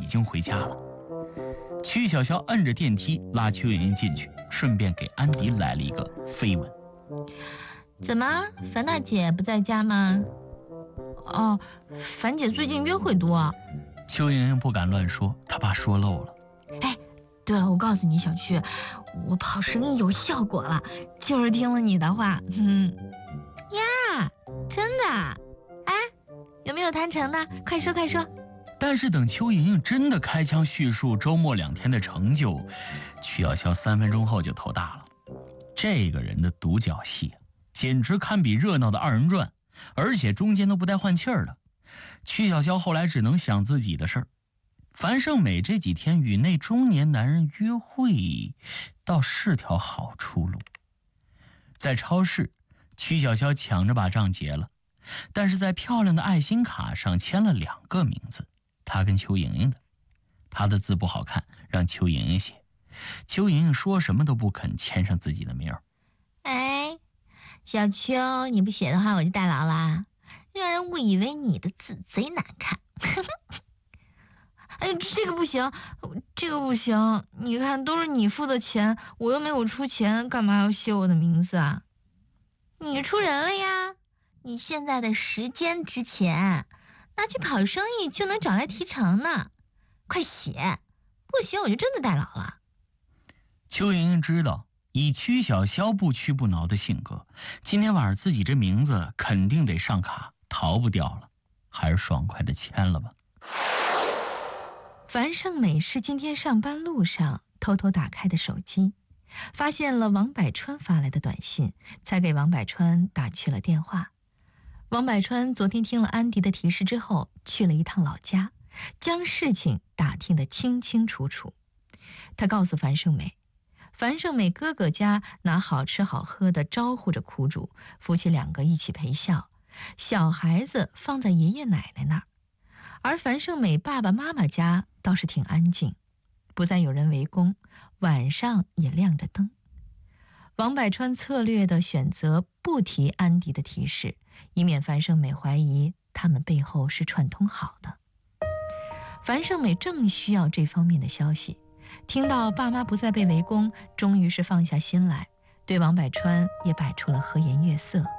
经回家了。曲筱绡摁着电梯拉邱莹莹进去，顺便给安迪来了一个飞吻。 怎么，樊大姐不在家吗？哦，樊姐最近约会多。 邱莹莹不敢乱说，她怕说漏了。 哎，对了，我告诉你，小曲，我跑生意有效果了，就是听了你的话。呀，真的？哎，有没有谈成呢？快说快说。 但是等邱莹莹真的开腔叙述周末2天的成就，曲筱绡3分钟后就头大了。这个人的独角戏简直堪比热闹的2人转，而且中间都不带换气儿的。曲筱绡后来只能想自己的事儿。樊胜美这几天与那中年男人约会，倒是条好出路。在超市，曲筱绡抢着把账结了，但是在漂亮的爱心卡上签了2个名字，她跟邱莹莹的。她的字不好看，让邱莹莹写。邱莹莹说什么都不肯签上自己的名儿。 哎，小邱，你不写的话我就代劳啦，让人误以为你的字贼难看。哎，这个不行，这个不行，你看都是你付的钱，我又没有出钱，干嘛要写我的名字啊？你出人了呀，你现在的时间值钱，拿去跑生意就能找来提成呢，快写，不行我就真的代劳了。 邱莹莹知道以曲筱绡不屈不挠的性格，今天晚上自己这名字肯定得上卡，逃不掉了，还是爽快的签了吧。 樊胜美是今天上班路上偷偷打开的手机，发现了王百川发来的短信，才给王百川打去了电话。王百川昨天听了安迪的提示之后，去了一趟老家，将事情打听得清清楚楚。他告诉樊胜美，樊胜美哥哥家拿好吃好喝的招呼着苦主，夫妻2个一起陪笑，小孩子放在爷爷奶奶那儿。而樊胜美爸爸妈妈家倒是挺安静，不再有人围攻，晚上也亮着灯。王百川策略地选择不提安迪的提示，以免樊胜美怀疑他们背后是串通好的。樊胜美正需要这方面的消息，听到爸妈不再被围攻，终于是放下心来，对王百川也摆出了和颜悦色。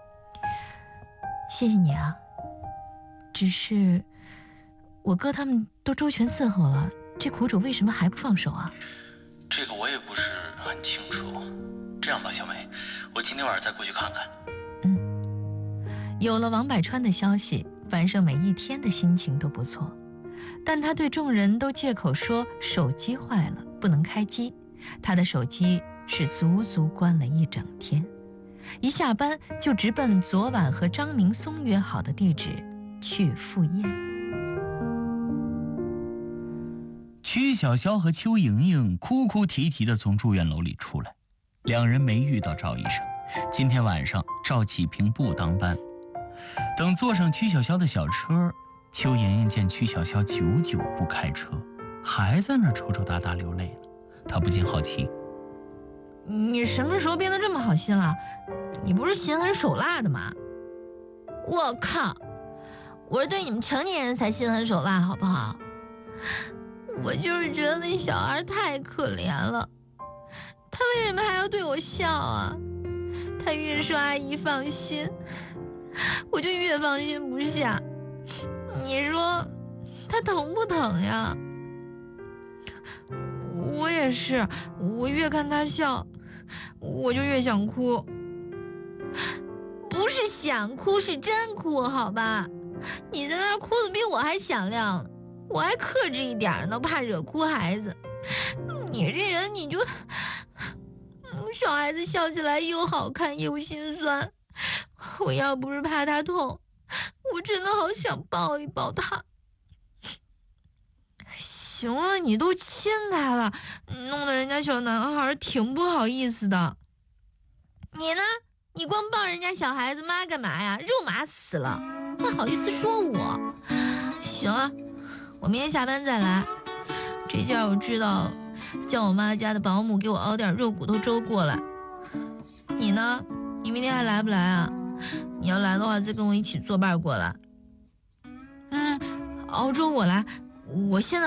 谢谢你啊，只是我哥他们都周全伺候了，这苦主为什么还不放手啊？ 这个我也不是很清楚。这样吧，小梅，我今天晚上再过去看看。 有了王百川的消息，樊胜美一天的心情都不错，但她对众人都借口说手机坏了不能开机，她的手机是足足关了1整天，一下班就直奔昨晚和张明松约好的地址去赴宴。 曲筱绡和邱莹莹哭哭啼啼地从住院楼里出来，2人没遇到赵医生。今天晚上赵启平不当班。等坐上曲筱绡的小车，邱莹莹见曲筱绡久久不开车，还在那抽抽搭搭流泪呢，她不禁好奇： 你什么时候变得这么好心了？你不是心狠手辣的吗？我靠，我是对你们成年人才心狠手辣好不好？我就是觉得那小孩太可怜了，他为什么还要对我笑啊？他越说阿姨放心，我就越放心不下。你说他疼不疼呀？我也是，我越看他笑，我就越想哭。不是想哭，是真哭，好吧？你在那儿哭得比我还响亮，我还克制一点呢，怕惹哭孩子。你这人你就小孩子笑起来又好看又心酸，我要不是怕他痛，我真的好想抱一抱他。行了，你都亲他了，弄得人家小男孩挺不好意思的。你呢？你光抱人家小孩子妈干嘛呀？肉麻死了，还好意思说我？行啊，我明天下班再来。这下我知道叫我妈家的保姆给我熬点肉骨头粥过来。你呢？你明天还来不来啊？你要来的话再跟我一起作伴过来。熬粥我来，我现在